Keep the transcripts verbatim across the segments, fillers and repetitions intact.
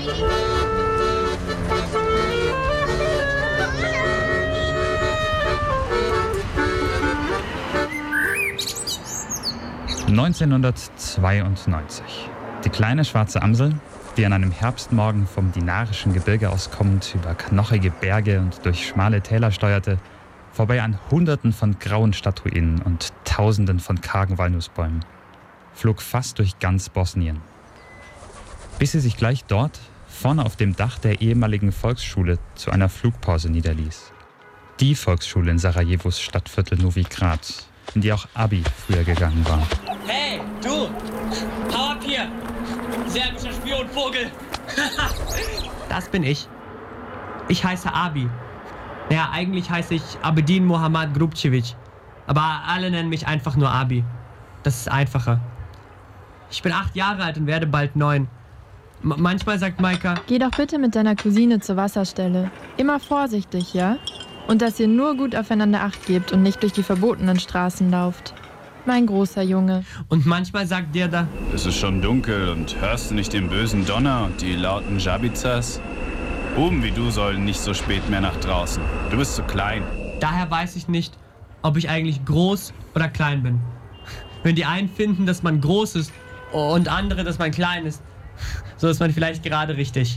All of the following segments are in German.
neunzehnhundertzweiundneunzig. Die kleine schwarze Amsel, die an einem Herbstmorgen vom dinarischen Gebirge aus kommend über knochige Berge und durch schmale Täler steuerte, vorbei an Hunderten von grauen Stadtruinen und Tausenden von kargen Walnussbäumen, flog fast durch ganz Bosnien. Bis sie sich gleich dort, vorne auf dem Dach der ehemaligen Volksschule, zu einer Flugpause niederließ. Die Volksschule in Sarajevos Stadtviertel Novi Grad, in die auch Abi früher gegangen war. Hey, du! Hau ab hier! Serbischer Spionvogel! Das bin ich. Ich heiße Abi. Naja, eigentlich heiße ich Abedin Mohammad Grubcevic. Aber alle nennen mich einfach nur Abi. Das ist einfacher. Ich bin acht Jahre alt und werde bald neun. M- manchmal sagt Maika... Geh doch bitte mit deiner Cousine zur Wasserstelle. Immer vorsichtig, ja? Und dass ihr nur gut aufeinander Acht gebt und nicht durch die verbotenen Straßen lauft. Mein großer Junge. Und manchmal sagt der da... Es ist schon dunkel und hörst du nicht den bösen Donner und die lauten Jabizas? Buben wie du sollen nicht so spät mehr nach draußen. Du bist zu klein. Daher weiß ich nicht, ob ich eigentlich groß oder klein bin. Wenn die einen finden, dass man groß ist und andere, dass man klein ist, so ist man vielleicht gerade richtig.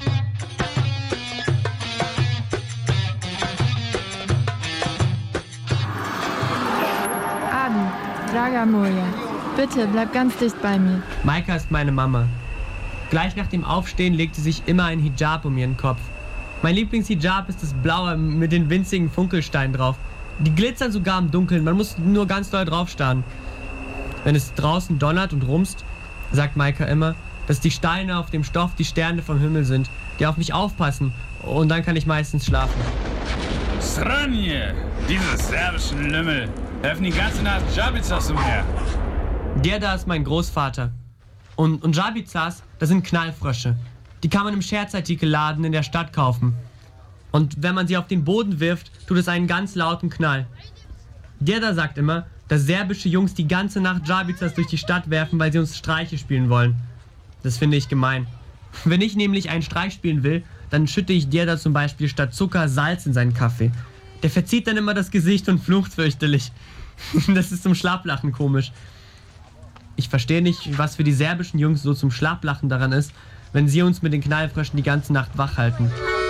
Draga Moja, bitte bleib ganz dicht bei mir. Maika ist meine Mama. Gleich nach dem Aufstehen legt sie sich immer ein Hijab um ihren Kopf. Mein Lieblingshijab ist das blaue mit den winzigen Funkelsteinen drauf. Die glitzern sogar im Dunkeln, man muss nur ganz doll draufstarren. Wenn es draußen donnert und rumst, sagt Maika immer, dass die Steine auf dem Stoff die Sterne vom Himmel sind, die auf mich aufpassen, und dann kann ich meistens schlafen. Sranje, diese serbischen Lümmel, helfen die ganze Nacht Jabizas umher. Der da ist mein Großvater. Und, und Jabizas, das sind Knallfrösche. Die kann man im Scherzartikelladen in der Stadt kaufen. Und wenn man sie auf den Boden wirft, tut es einen ganz lauten Knall. Der da sagt immer, dass serbische Jungs die ganze Nacht Jabizas durch die Stadt werfen, weil sie uns Streiche spielen wollen. Das finde ich gemein. Wenn ich nämlich einen Streich spielen will, dann schütte ich der da zum Beispiel statt Zucker Salz in seinen Kaffee. Der verzieht dann immer das Gesicht und flucht fürchterlich. Das ist zum Schlapplachen komisch. Ich verstehe nicht, was für die serbischen Jungs so zum Schlapplachen daran ist, wenn sie uns mit den Knallfröschen die ganze Nacht wach halten.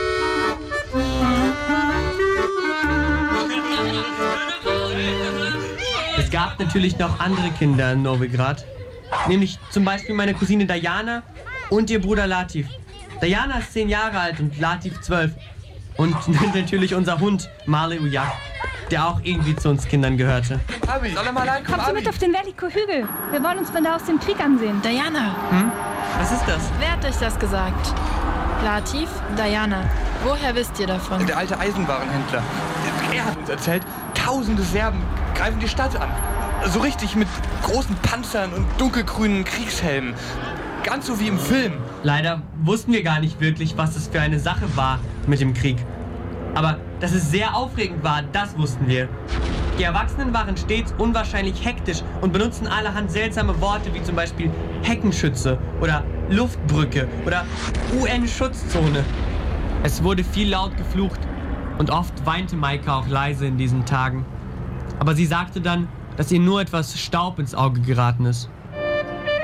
Es gab natürlich noch andere Kinder in Novigrad. Nämlich zum Beispiel meine Cousine Diana und ihr Bruder Latif. Diana ist zehn Jahre alt und Latif zwölf. Und natürlich unser Hund Marley Ujak, der auch irgendwie zu uns Kindern gehörte. Abi, soll er mal reinkommen? Kommst du mit auf den Veliko-Hügel? Wir wollen uns von da aus den Krieg ansehen. Diana. Hm? Was ist das? Wer hat euch das gesagt? Latif, Diana. Woher wisst ihr davon? Der alte Eisenwarenhändler. Er hat uns erzählt, tausende Serben greifen die Stadt an. So richtig mit großen Panzern und dunkelgrünen Kriegshelmen. Ganz so wie im Film. Leider wussten wir gar nicht wirklich, was es für eine Sache war mit dem Krieg. Aber dass es sehr aufregend war, das wussten wir. Die Erwachsenen waren stets unwahrscheinlich hektisch und benutzten allerhand seltsame Worte wie zum Beispiel Heckenschütze oder Luftbrücke oder U N-Schutzzone. Es wurde viel laut geflucht und oft weinte Maika auch leise in diesen Tagen. Aber sie sagte dann, dass ihr nur etwas Staub ins Auge geraten ist.